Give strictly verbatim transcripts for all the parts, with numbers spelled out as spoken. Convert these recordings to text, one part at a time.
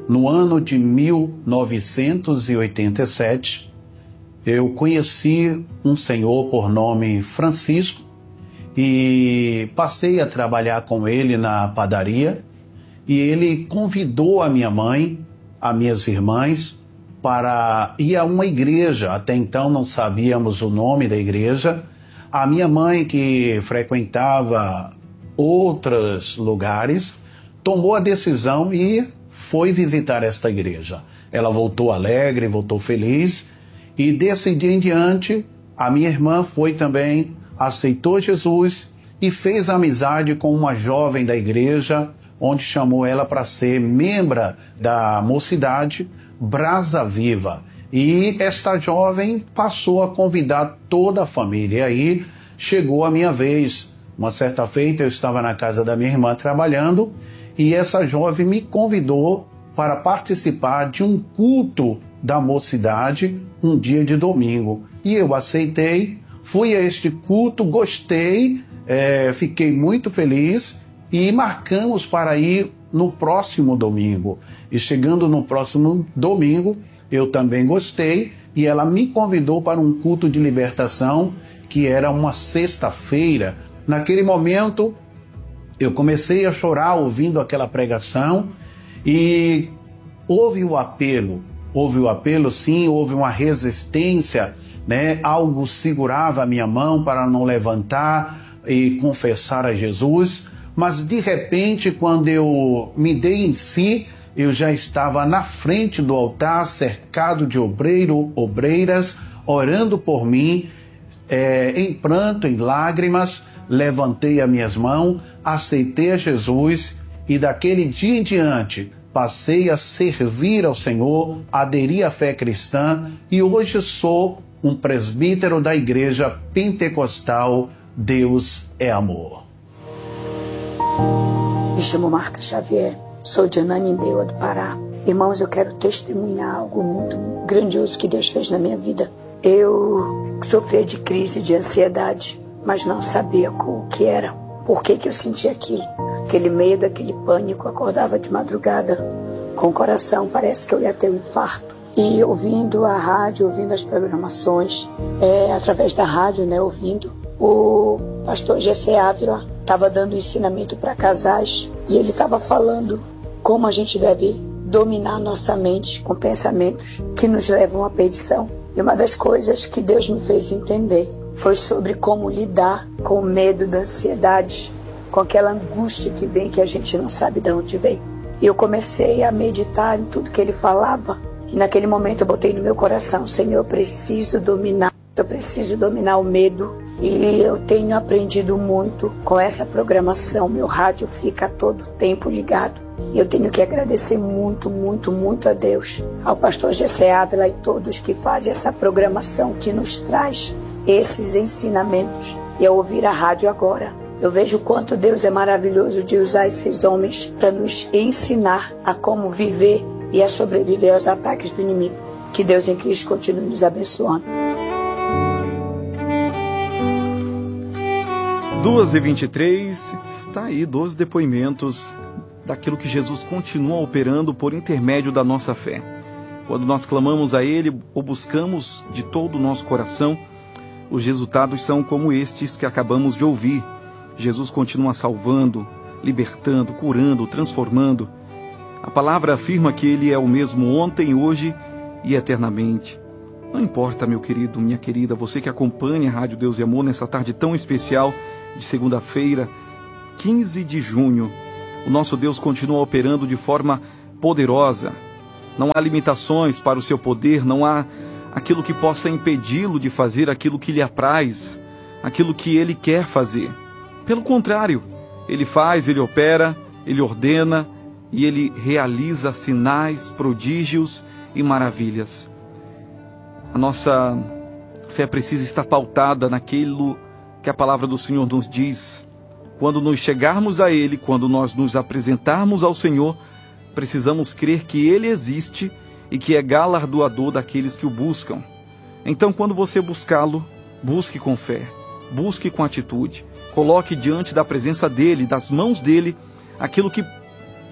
no ano de mil novecentos e oitenta e sete, eu conheci um senhor por nome Francisco e passei a trabalhar com ele na padaria, e ele convidou a minha mãe, as minhas irmãs, para ir a uma igreja. Até então não sabíamos o nome da igreja. A minha mãe, que frequentava outros lugares, tomou a decisão e foi visitar esta igreja. Ela voltou alegre, voltou feliz, e desse dia em diante, a minha irmã foi também, aceitou Jesus e fez amizade com uma jovem da igreja, onde chamou ela para ser membro da mocidade Brasa Viva. E esta jovem passou a convidar toda a família. E aí chegou a minha vez. Uma certa feita eu estava na casa da minha irmã trabalhando, e essa jovem me convidou para participar de um culto da mocidade um dia de domingo. E eu aceitei, fui a este culto, gostei, é, fiquei muito feliz e marcamos para ir no próximo domingo. E chegando no próximo domingo, eu também gostei, e ela me convidou para um culto de libertação, que era uma sexta-feira. Naquele momento, eu comecei a chorar ouvindo aquela pregação, e houve o apelo, houve o apelo sim, houve uma resistência, né? Algo segurava a minha mão para não levantar e confessar a Jesus, mas de repente, quando eu me dei em si, eu já estava na frente do altar, cercado de obreiro, obreiras, orando por mim, é, em pranto, em lágrimas. Levantei as minhas mãos, aceitei a Jesus, e daquele dia em diante passei a servir ao Senhor, aderi à fé cristã, e hoje sou um presbítero da Igreja Pentecostal Deus é Amor. Me chamo Marta Xavier, sou de Ananindeua do Pará. Irmãos, eu quero testemunhar algo muito grandioso que Deus fez na minha vida. Eu sofria de crise de ansiedade, mas não sabia o que era. Por que que eu sentia aquilo? Aquele medo, aquele pânico. Acordava de madrugada com o coração, parece que eu ia ter um infarto. E ouvindo a rádio, ouvindo as programações, é, através da rádio, né, ouvindo, o pastor Gessé Ávila estava dando ensinamento para casais, e ele estava falando como a gente deve dominar nossa mente com pensamentos que nos levam à perdição. E uma das coisas que Deus me fez entender foi sobre como lidar com o medo da ansiedade, com aquela angústia que vem, que a gente não sabe de onde vem. E eu comecei a meditar em tudo que ele falava, e naquele momento eu botei no meu coração: Senhor, eu preciso dominar, eu preciso dominar o medo. E eu tenho aprendido muito com essa programação. Meu rádio fica todo tempo ligado. E eu tenho que agradecer muito, muito, muito a Deus, ao pastor Gessé Ávila e todos que fazem essa programação, que nos traz esses ensinamentos. E ao ouvir a rádio agora, eu vejo o quanto Deus é maravilhoso de usar esses homens para nos ensinar a como viver e a sobreviver aos ataques do inimigo. Que Deus em Cristo continue nos abençoando. duas e vinte e três, está aí doze depoimentos daquilo que Jesus continua operando por intermédio da nossa fé. Quando nós clamamos a Ele ou buscamos de todo o nosso coração, os resultados são como estes que acabamos de ouvir. Jesus continua salvando, libertando, curando, transformando. A palavra afirma que Ele é o mesmo ontem, hoje e eternamente. Não importa, meu querido, minha querida, você que acompanha a Rádio Deus e Amor nessa tarde tão especial de segunda-feira, quinze de junho, o nosso Deus continua operando de forma poderosa. Não há limitações para o seu poder, não há aquilo que possa impedi-lo de fazer aquilo que lhe apraz, aquilo que ele quer fazer. Pelo contrário, ele faz, ele opera, ele ordena e ele realiza sinais, prodígios e maravilhas. A nossa fé precisa estar pautada naquilo que a palavra do Senhor nos diz. Quando nos chegarmos a Ele, quando nós nos apresentarmos ao Senhor, precisamos crer que Ele existe e que é galardoador daqueles que o buscam. Então, quando você buscá-lo, busque com fé, busque com atitude, coloque diante da presença dEle, das mãos dEle, aquilo que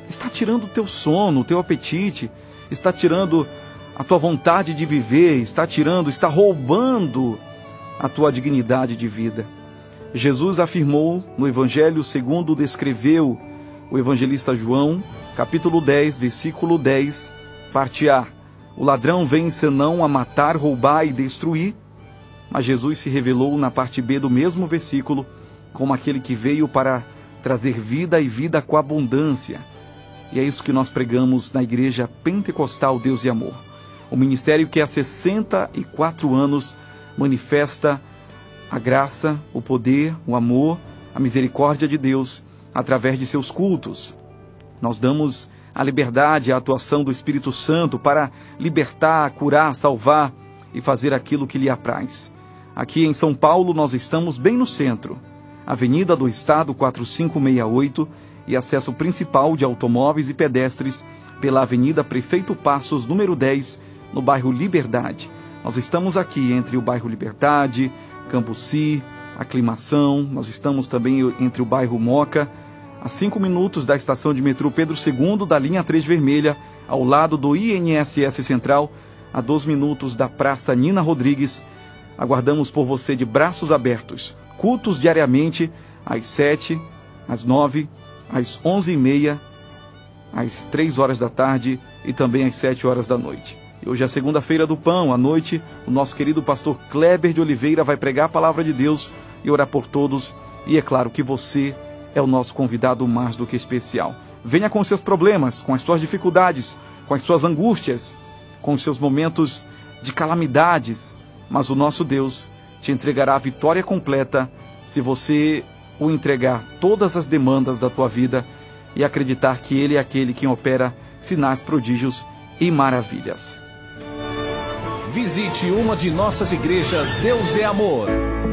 está tirando o teu sono, o teu apetite, está tirando a tua vontade de viver, está tirando, está roubando a tua dignidade de vida. Jesus afirmou no Evangelho segundo descreveu o evangelista João, capítulo dez, versículo dez, parte A. O ladrão vem senão a matar, roubar e destruir. Mas Jesus se revelou na parte B do mesmo versículo como aquele que veio para trazer vida e vida com abundância. E é isso que nós pregamos na Igreja Pentecostal Deus e Amor. O ministério que há sessenta e quatro anos manifesta a graça, o poder, o amor, a misericórdia de Deus através de seus cultos. Nós damos a liberdade, a atuação do Espírito Santo para libertar, curar, salvar e fazer aquilo que lhe apraz. Aqui em São Paulo nós estamos bem no centro, Avenida do Estado quatro cinco seis oito e acesso principal de automóveis e pedestres pela Avenida Prefeito Passos, número dez, no bairro Liberdade. Nós estamos aqui entre o bairro Liberdade, Cambuci, Aclimação, nós estamos também entre o bairro Moca, a cinco minutos da estação de metrô Pedro segundo, da linha três vermelha, ao lado do I N S S Central, a dois minutos da Praça Nina Rodrigues. Aguardamos por você de braços abertos. Cultos diariamente, às sete, às nove, às onze e meia, às três horas da tarde e também às sete horas da noite. E hoje é segunda-feira do Pão, à noite, o nosso querido pastor Kleber de Oliveira vai pregar a palavra de Deus e orar por todos. E é claro que você é o nosso convidado mais do que especial. Venha com seus problemas, com as suas dificuldades, com as suas angústias, com os seus momentos de calamidades, mas o nosso Deus te entregará a vitória completa se você o entregar todas as demandas da tua vida e acreditar que Ele é aquele que opera sinais, prodígios e maravilhas. Visite uma de nossas igrejas Deus é Amor.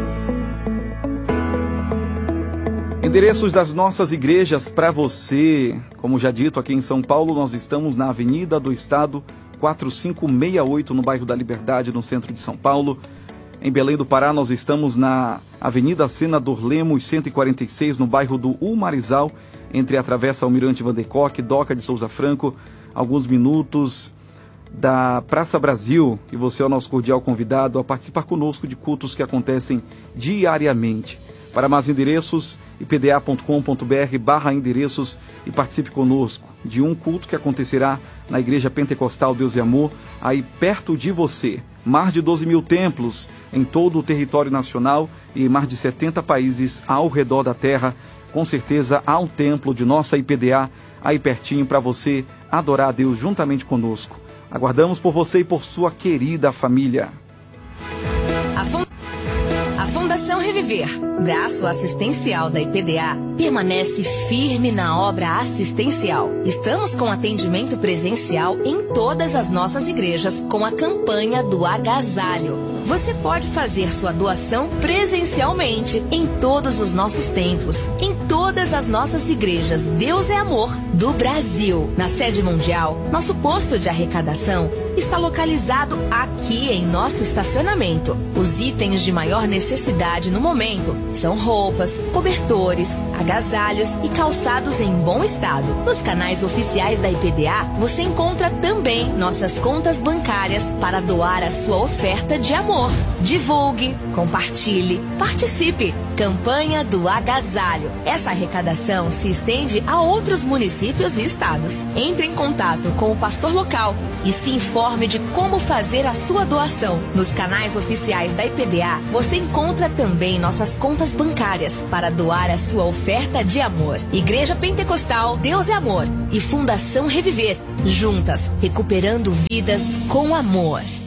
Endereços das nossas igrejas para você. Como já dito, aqui em São Paulo nós estamos na Avenida do Estado quatro cinco seis oito, no bairro da Liberdade, no centro de São Paulo. Em Belém do Pará nós estamos na Avenida Senador Lemos cento e quarenta e seis, no bairro do Umarizal, entre a Travessa Almirante Vandercock, Doca de Souza Franco, alguns minutos da Praça Brasil, e você é o nosso cordial convidado a participar conosco de cultos que acontecem diariamente. Para mais endereços, i p d a ponto com ponto b r barra endereços e participe conosco de um culto que acontecerá na Igreja Pentecostal Deus e Amor, aí perto de você. Mais de doze mil templos em todo o território nacional e em mais de setenta países ao redor da terra. Com certeza há um templo de nossa I P D A aí pertinho para você adorar a Deus juntamente conosco. Aguardamos por você e por sua querida família. A, fund... a Fundação Reviver, braço assistencial da I P D A, permanece firme na obra assistencial. Estamos com atendimento presencial em todas as nossas igrejas com a campanha do agasalho. Você pode fazer sua doação presencialmente em todos os nossos templos, em todas as nossas igrejas Deus é Amor do Brasil. Na sede mundial, nosso posto de arrecadação está localizado aqui em nosso estacionamento. Os itens de maior necessidade no momento são roupas, cobertores, agasalhos e calçados em bom estado. Nos canais oficiais da I P D A, você encontra também nossas contas bancárias para doar a sua oferta de amor. Divulgue, compartilhe, participe. Campanha do Agasalho. Essa arrecadação se estende a outros municípios e estados. Entre em contato com o pastor local e se informe de como fazer a sua doação. Nos canais oficiais da I P D A, você encontra também nossas contas bancárias para doar a sua oferta de amor. Igreja Pentecostal Deus é Amor e Fundação Reviver, juntas, recuperando vidas com amor.